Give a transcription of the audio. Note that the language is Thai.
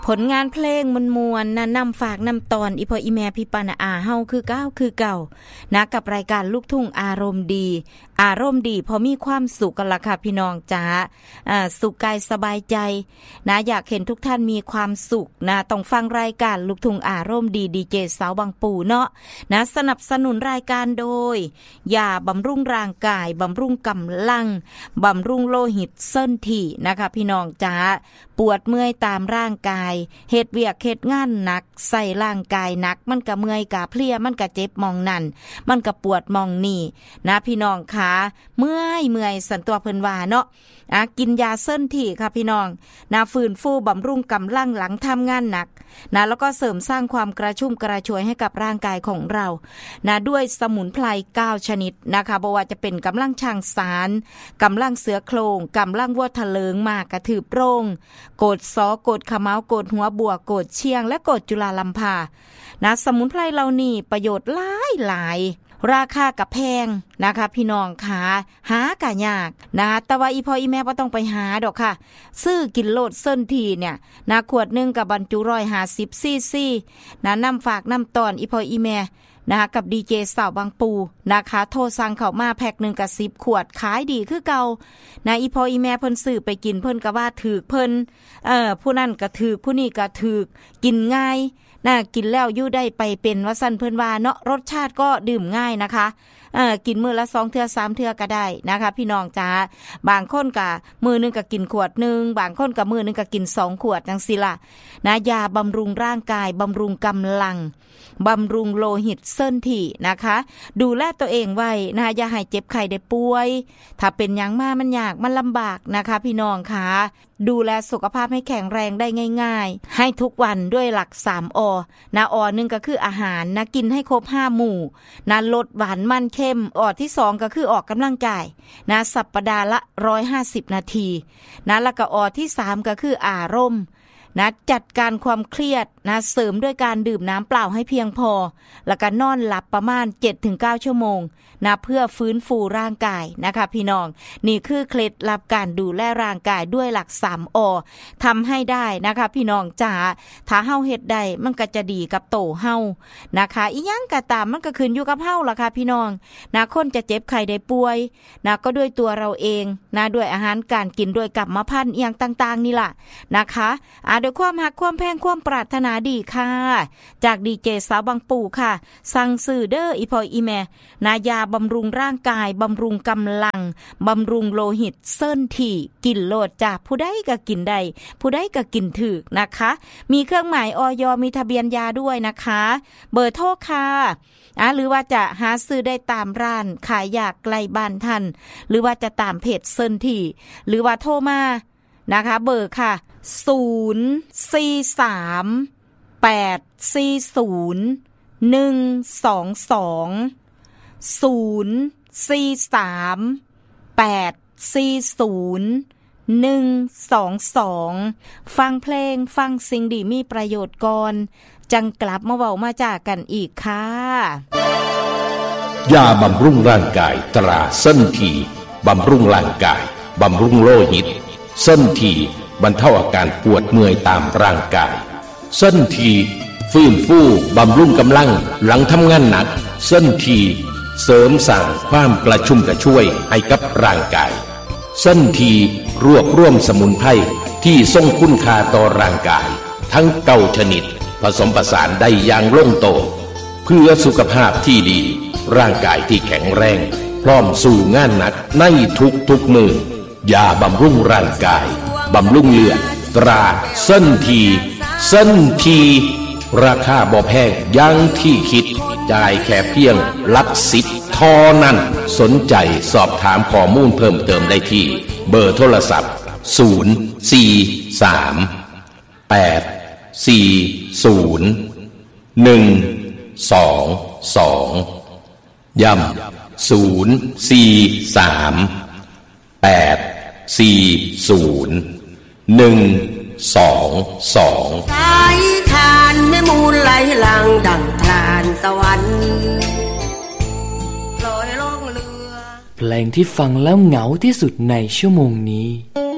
ผลงานเพลงมวลๆนะนำฝากนำตอนอีพ่ออีแม่พี่ปานาอาเฮาคือเก่านะกับรายการลูกทุ่งอารมณ์ดีพอมีความสุขกันล่ะค่ะพี่น้องจ๋าสุขกายสบายใจนะอยากเห็นทุกท่านมีความสุขนะต้องฟังรายการลูกทุ่งอารมณ์ดีดีเจสาวบางปูเนาะนะสนับสนุนรายการโดยยาบำรุงร่างกายบำรุงกำลังบำรุงโลหิตเส้นถี่นะคะพี่น้องจ๋าปวดเมื่อยตามร่างกายเฮ็ดเวียกเฮ็ดงานหนักใส่ร่างกายหนักมันก็เมื่อยก็เพลียมันก็เจ็บมองนั่นมันก็ปวดมองนี่นะพี่น้องขาเมื่อยสันตัวเพิ่นว่าเนาะกินยาเส้นถี่ค่ะพี่น้องนะฟื้นฟูบำรุงกำลังหลังทำงานหนักนะแล้วก็เสริมสร้างความกระชุ่มกระชวยให้กับร่างกายของเรานะด้วยสมุนไพร9ชนิดนะคะบ่ว่าจะเป็นกำลังช่างสารกำลังเสือโครงกำลังวัวทะเลิงมากกระถืบโรงโกดซอโกดขะเมาโกดหัวบัวโกดเชียงและโกดจุฬาลัมพานะสมุนไพรเหล่านี้ประโยชน์หลายราคากับแพงนะคะพี่น้องขาหากะยากนะแต่ว่าอีพ่ออีแม่บ่ต้องไปหาดอกค่ะซื้อกินโลดเส้นทีเนี่ยนะขวดนึงกับบรรจุ150ซีซีนะนำฝากนำตอนอีพ่ออีแม่นะคะกับดีเจสาวบางปูนะคะโทรสั่งเข้ามาแพ็คนึงกับ10ขวดขายดีคือเก่านะอีพ่ออีแม่เพิ่นซื้อไปกินเพิ่นก็ว่าถูกเพิ่นผู้นั้นก็ถูกผู้นี้ก็ถูกกินง่ายน่ากินแล้วอยู่ได้ไปเป็นว่าซั่นเพิ่นว่าเนาะรสชาติก็ดื่มง่ายนะคะกินมื้อละ2เทื่อ3เทื่อก็ได้นะคะพี่น้องจ๋าบางคนก็มื้อนึงก็กินขวดนึงบางคนก็มื้อนึงก็กิน2ขวดจังซี่ล่ะนะยาบำรุงร่างกายบำรุงกำลังบำรุงโลหิตเส้นถี่นะคะดูแลตัวเองไว้นะอย่าให้เจ็บไข้ได้ป่วยถ้าเป็นหยังมามันยากมันลำบากนะคะพี่น้องค่ะดูแลสุขภาพให้แข็งแรงได้ง่ายๆให้ทุกวันด้วยหลัก3อนะอนึงก็คืออาหารนะกินให้ครบ5หมู่นะลดหวานมันเค็มอที่2ก็คือออกกำลังกายนะสัปดาห์ละ150นาทีนะแล้วก็อที่3ก็คืออารมณ์นะจัดการความเครียดนะเสริมด้วยการดื่มน้ำเปล่าให้เพียงพอแล้วก็นอนหลับประมาณ 7-9 ชั่วโมงนะเพื่อฟื้นฟูร่างกายนะคะพี่น้องนี่คือเคล็ดลับการดูแลร่างกายด้วยหลัก3อทำให้ได้นะคะพี่น้องจ๋าถ้าเฮาเฮ็ดได้มันก็จะดีกับโตเฮานะคะอีหยังก็ตามมันก็ขึ้นอยู่กับเฮาล่ะค่ะพี่น้องนะคนจะเจ็บไข้ได้ป่วยนะก็ด้วยตัวเราเองนะด้วยอาหารการกินด้วยกรรมพันธุ์อีหยังต่างๆนี่ล่ะนะคะด้วยความหักความแพงความปรารถนาดีค่ะจากดีเจสาวบางปูค่ะสั่งซื้อเด้ออีพ่ออีแม่นายาบำรุงร่างกายบำรุงกำลังบำรุงโลหิตเส้นถี่กินโลดจากผู้ใดก็กินได้ผู้ใดก็กินถูกนะคะมีเครื่องหมายอย.มีทะเบียนยาด้วยนะคะเบอร์โทรค่ะหรือว่าจะหาซื้อได้ตามร้านขายยาใกล้บ้านท่านหรือว่าจะตามเพจเส้นถี่หรือว่าโทรมานะคะเบอร์ค่ะฟังเพลงฟังสิ่งดีมีประโยชน์ก่อนจังกลับมาเว้ามาจากกันอีกค่ะยาบำรุงร่างกายตราเส้นทีบำรุงร่างกายบำรุงโลหิตเส้นทีบรรเทาอาการปวดเมื่อยตามร่างกายเส้นทีฟื้นฟูบำรุงกำลังหลังทำงานหนักเส้นทีเสริมสร้างความกระชุ่มกระชวยให้กับร่างกายเส้นทีรวบรวมสมุนไพรที่ทรงคุณค่าต่อร่างกายทั้ง9ชนิดผสมผสานได้อย่างลงตัวเพื่อสุขภาพที่ดีร่างกายที่แข็งแรงพร้อมสู่งานหนักในทุกมือยาบำรุงร่างกายบำรุงเลือดตราเส้นทีราคาบ่แพงอย่างที่คิดจ่ายแค่เพียงหลัก10เท่านั้นสนใจสอบถามข้อมูลเพิ่มเติมได้ที่เบอร์โทรศัพท์043-840-122ย้ำ043-840-122 สายทานแม่มูลไหลหลังดังทานสวรรค์ลอยล่องเรือเพลงที่ฟังแล้วเหงาที่สุดในชั่วโมงนี้